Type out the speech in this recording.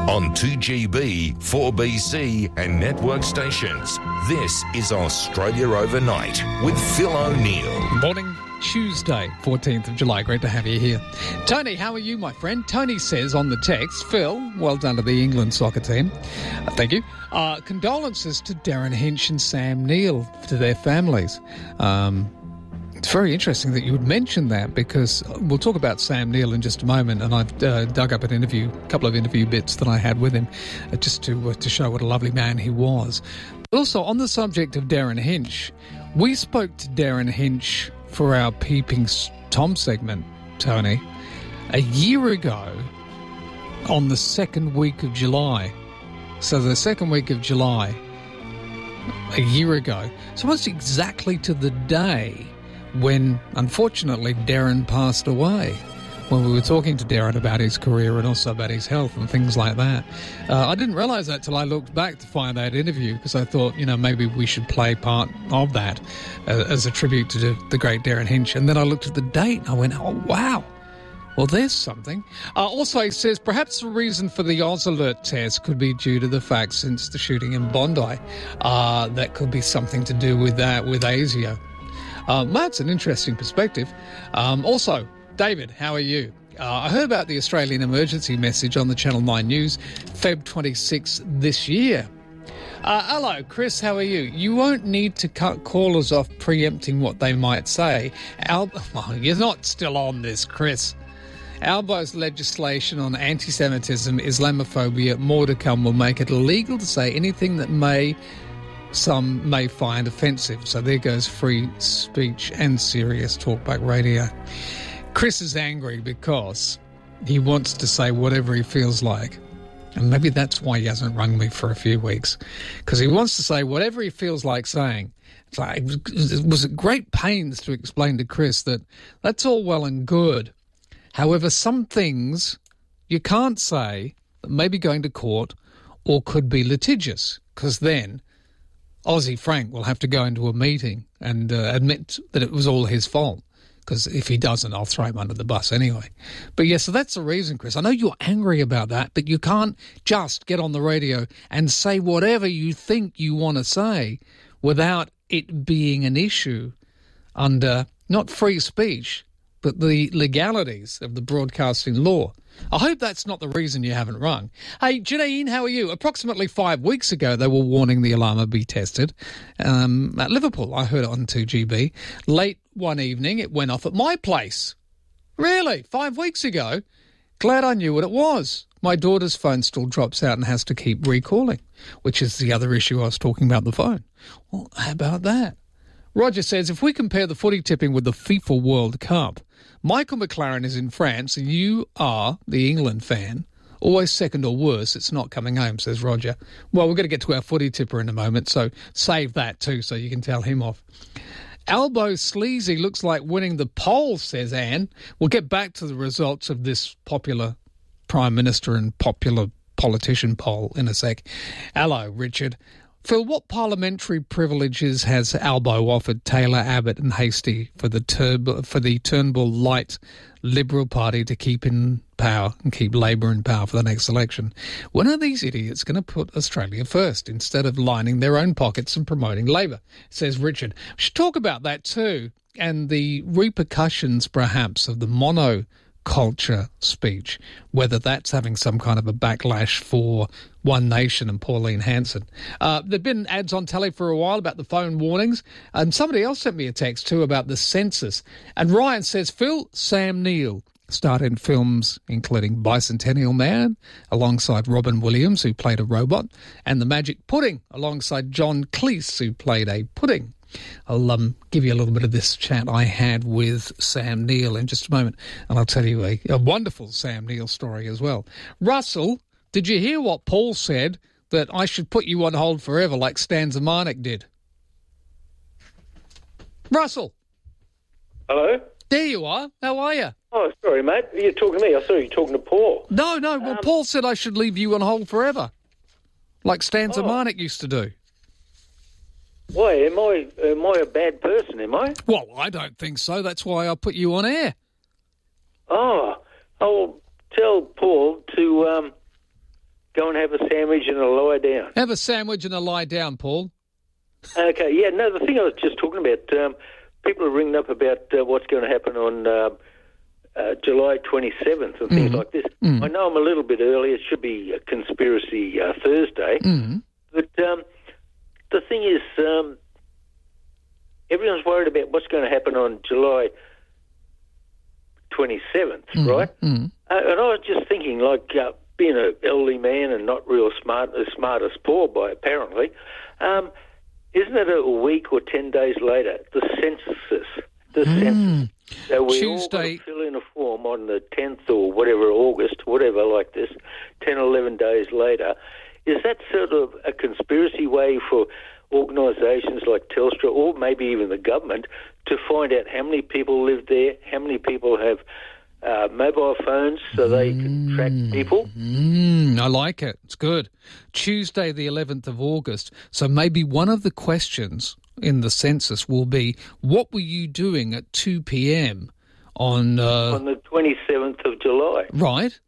On 2GB, 4BC and network stations. This is Australia Overnight with Phil O'Neill. Morning, Tuesday, 14th of July. Great to have you here. Tony, how are you, my friend? Tony says on the text, Phil, well done to the England soccer team. Thank you. Condolences to Darren Hinch and Sam Neill, to their families. It's very interesting that you would mention that, because we'll talk about Sam Neill in just a moment, and I've dug up a couple of interview bits that I had with him just to show what a lovely man he was. But also, on the subject of Darren Hinch, we spoke to Darren Hinch for our Peeping Tom segment, Tony, a year ago on the second week of July. So the second week of July, a year ago, so almost exactly to the day when, unfortunately, Darren passed away, when we were talking to Darren about his career and also about his health and things like that. I didn't realise that till I looked back to find that interview, because I thought, maybe we should play part of that as a tribute to the great Darren Hinch. And then I looked at the date and I went, oh, wow. Well, there's something. Also, he says perhaps the reason for the Oz Alert test could be due to the fact since the shooting in Bondi. That could be something to do with that, with ASIO. That's an interesting perspective. Also, David, how are you? I heard about the Australian emergency message on the Channel 9 News, Feb 26 this year. Hello, Chris, how are you? You won't need to cut callers off preempting what they might say. You're not still on this, Chris. Albo's legislation on anti-Semitism, Islamophobia, more to come, will make it illegal to say anything that some may find offensive. So there goes free speech and serious talkback radio. Chris is angry because he wants to say whatever he feels like. And maybe that's why he hasn't rung me for a few weeks, because he wants to say whatever he feels like saying. It's like, it was at great pains to explain to Chris that that's all well and good. However, some things you can't say that may be going to court or could be litigious, because then Aussie Frank will have to go into a meeting and admit that it was all his fault, because if he doesn't, I'll throw him under the bus anyway. But yeah, so that's the reason, Chris. I know you're angry about that, but you can't just get on the radio and say whatever you think you want to say without it being an issue under not free speech, but the legalities of the broadcasting law. I hope that's not the reason you haven't rung. Hey, Janine, how are you? Approximately 5 weeks ago, they were warning the alarm would be tested at Liverpool. I heard it on 2GB. Late one evening, it went off at my place. Really? 5 weeks ago? Glad I knew what it was. My daughter's phone still drops out and has to keep recalling, which is the other issue I was talking about, the phone. Well, how about that? Roger says, if we compare the footy tipping with the FIFA World Cup, Michael McLaren is in France and you are the England fan. Always second or worse, it's not coming home, says Roger. Well, we're going to get to our footy tipper in a moment, so save that too so you can tell him off. Albo Sleazy looks like winning the poll, says Anne. We'll get back to the results of this popular Prime Minister and popular politician poll in a sec. Hello, Richard. Phil, what parliamentary privileges has Albo offered Taylor, Abbott and Hastie for the Turnbull Light Liberal Party to keep in power and keep Labor in power for the next election? When are these idiots going to put Australia first instead of lining their own pockets and promoting Labor, says Richard. We should talk about that too, and the repercussions perhaps of the monoculture speech, whether that's having some kind of a backlash for One Nation and Pauline Hanson. There've been ads on telly for a while about the phone warnings, and somebody else sent me a text too about the census. And Ryan says, Phil, Sam Neill starred in films including Bicentennial Man alongside Robin Williams, who played a robot, and The Magic Pudding alongside John Cleese, who played a pudding. I'll give you a little bit of this chat I had with Sam Neill in just a moment, and I'll tell you a wonderful Sam Neill story as well. Russell, did you hear what Paul said, that I should put you on hold forever like Stan Zemanek did? Russell. Hello? There you are. How are you? Oh, sorry, mate. You're talking to me. I thought you were talking to Paul. No. Well, Paul said I should leave you on hold forever, like Stan Zemanek used to do. Why, am I a bad person, am I? Well, I don't think so. That's why I put you on air. Oh, I'll tell Paul to go have a sandwich and a lie down. Have a sandwich and a lie down, Paul. Okay, yeah, no, the thing I was just talking about, people are ringing up about what's going to happen on July 27th and things like this. I know I'm a little bit early. It should be a conspiracy Thursday. But the thing is, everyone's worried about what's going to happen on July 27th, right? And I was just thinking, like, being an elderly man and not real smart, as smart as Paul, apparently, isn't it a week or 10 days later, the census? So we all got to fill in a form on the 10th or whatever, August, whatever like this, 10, 11 days later. Is that sort of a conspiracy way for organisations like Telstra or maybe even the government to find out how many people live there, how many people have mobile phones so they can track people? I like it. It's good. Tuesday, the 11th of August. So maybe one of the questions in the census will be, what were you doing at 2 p.m. on the 27th of July? Right.